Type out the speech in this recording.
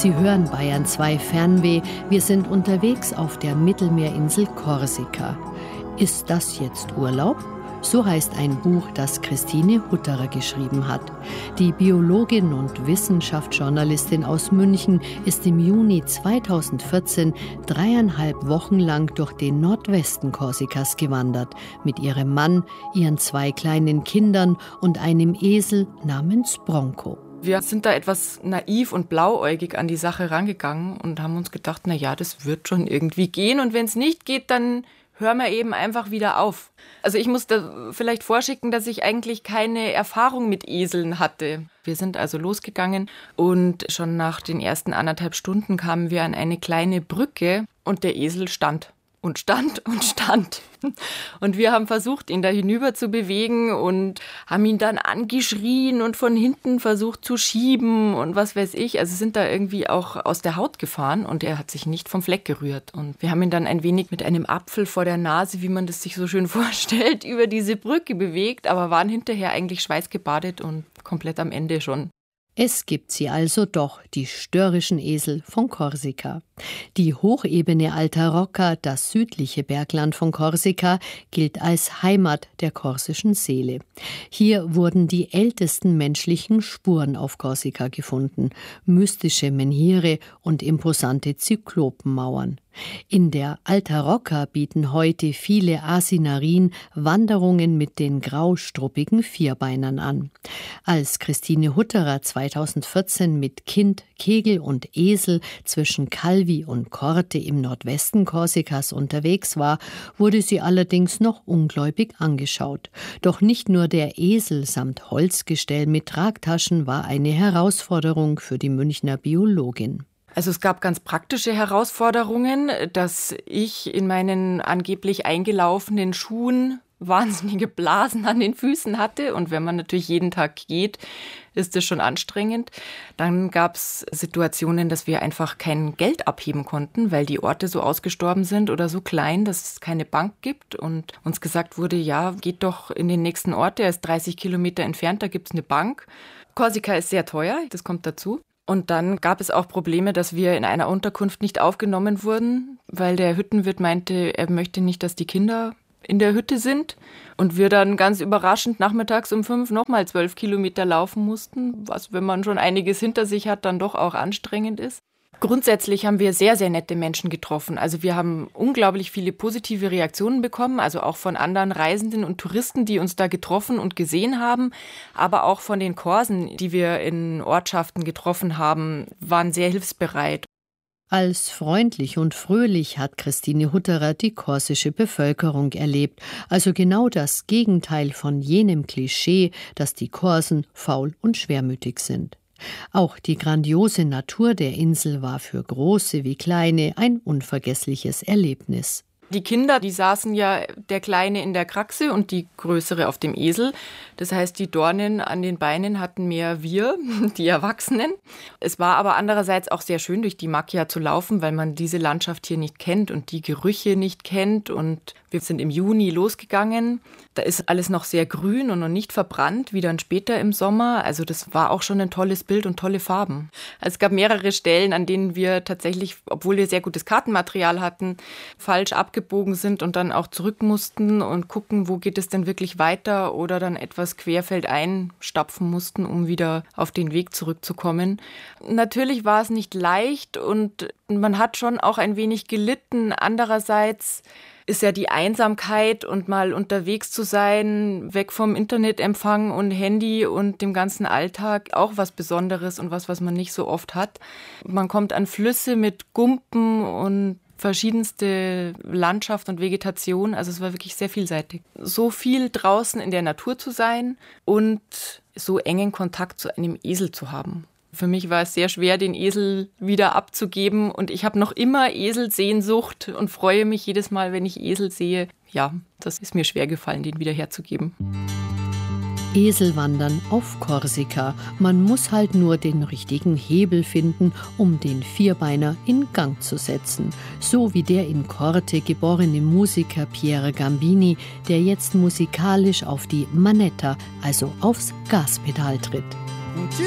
Sie hören Bayern 2 Fernweh. Wir sind unterwegs auf der Mittelmeerinsel Korsika. Ist das jetzt Urlaub? So heißt ein Buch, das Christine Hutterer geschrieben hat. Die Biologin und Wissenschaftsjournalistin aus München ist im Juni 2014 3,5 Wochen lang durch den Nordwesten Korsikas gewandert. Mit ihrem Mann, ihren 2 kleinen Kindern und einem Esel namens Bronco. Wir sind da etwas naiv und blauäugig an die Sache rangegangen und haben uns gedacht, na ja, das wird schon irgendwie gehen. Und wenn es nicht geht, dann hören wir eben einfach wieder auf. Also ich muss da vielleicht vorschicken, dass ich eigentlich keine Erfahrung mit Eseln hatte. Wir sind also losgegangen und schon nach den ersten 1,5 Stunden kamen wir an eine kleine Brücke und der Esel stand. Und stand und stand. Und wir haben versucht, ihn da hinüber zu bewegen und haben ihn dann angeschrien und von hinten versucht zu schieben und was weiß ich. Also sind da irgendwie auch aus der Haut gefahren und er hat sich nicht vom Fleck gerührt. Und wir haben ihn dann ein wenig mit einem Apfel vor der Nase, wie man das sich so schön vorstellt, über diese Brücke bewegt, aber waren hinterher eigentlich schweißgebadet und komplett am Ende schon. Es gibt sie also doch, die störrischen Esel von Korsika. Die Hochebene Alta Rocca, das südliche Bergland von Korsika, gilt als Heimat der korsischen Seele. Hier wurden die ältesten menschlichen Spuren auf Korsika gefunden, mystische Menhire und imposante Zyklopenmauern. In der Alta Rocca bieten heute viele Asinarien Wanderungen mit den graustruppigen Vierbeinern an. Als Christine Hutterer 2014 mit Kind, Kegel und Esel zwischen Calvi und Corte im Nordwesten Korsikas unterwegs war, wurde sie allerdings noch ungläubig angeschaut. Doch nicht nur der Esel samt Holzgestell mit Tragtaschen war eine Herausforderung für die Münchner Biologin. Also es gab ganz praktische Herausforderungen, dass ich in meinen angeblich eingelaufenen Schuhen wahnsinnige Blasen an den Füßen hatte. Und wenn man natürlich jeden Tag geht, ist das schon anstrengend. Dann gab es Situationen, dass wir einfach kein Geld abheben konnten, weil die Orte so ausgestorben sind oder so klein, dass es keine Bank gibt. Und uns gesagt wurde, ja, geht doch in den nächsten Ort, der ist 30 Kilometer entfernt, da gibt es eine Bank. Korsika ist sehr teuer, das kommt dazu. Und dann gab es auch Probleme, dass wir in einer Unterkunft nicht aufgenommen wurden, weil der Hüttenwirt meinte, er möchte nicht, dass die Kinder in der Hütte sind. Und wir dann ganz überraschend nachmittags um 5 nochmal 12 Kilometer laufen mussten, was, wenn man schon einiges hinter sich hat, dann doch auch anstrengend ist. Grundsätzlich haben wir sehr, sehr nette Menschen getroffen. Also wir haben unglaublich viele positive Reaktionen bekommen, also auch von anderen Reisenden und Touristen, die uns da getroffen und gesehen haben, aber auch von den Korsen, die wir in Ortschaften getroffen haben, waren sehr hilfsbereit. Als freundlich und fröhlich hat Christine Hutterer die korsische Bevölkerung erlebt, also genau das Gegenteil von jenem Klischee, dass die Korsen faul und schwermütig sind. Auch die grandiose Natur der Insel war für Große wie Kleine ein unvergessliches Erlebnis. Die Kinder, die saßen ja, der Kleine in der Kraxe und die Größere auf dem Esel. Das heißt, die Dornen an den Beinen hatten mehr wir, die Erwachsenen. Es war aber andererseits auch sehr schön, durch die Macchia zu laufen, weil man diese Landschaft hier nicht kennt und die Gerüche nicht kennt. Und wir sind im Juni losgegangen. Da ist alles noch sehr grün und noch nicht verbrannt, wie dann später im Sommer. Also das war auch schon ein tolles Bild und tolle Farben. Es gab mehrere Stellen, an denen wir tatsächlich, obwohl wir sehr gutes Kartenmaterial hatten, falsch abgebogen sind und dann auch zurück mussten und gucken, wo geht es denn wirklich weiter oder dann etwas querfeldein stapfen mussten, um wieder auf den Weg zurückzukommen. Natürlich war es nicht leicht und man hat schon auch ein wenig gelitten. Andererseits ist ja die Einsamkeit und mal unterwegs zu sein, weg vom Internetempfang und Handy und dem ganzen Alltag auch was Besonderes und was man nicht so oft hat. Man kommt an Flüsse mit Gumpen und verschiedenste Landschaft und Vegetation. Also es war wirklich sehr vielseitig. So viel draußen in der Natur zu sein und so engen Kontakt zu einem Esel zu haben. Für mich war es sehr schwer, den Esel wieder abzugeben und ich habe noch immer Eselsehnsucht und freue mich jedes Mal, wenn ich Esel sehe. Ja, das ist mir schwer gefallen, den wieder herzugeben. Eselwandern auf Korsika. Man muss halt nur den richtigen Hebel finden, um den Vierbeiner in Gang zu setzen. So wie der in Corte geborene Musiker Piero Gambini, der jetzt musikalisch auf die Manetta, also aufs Gaspedal tritt.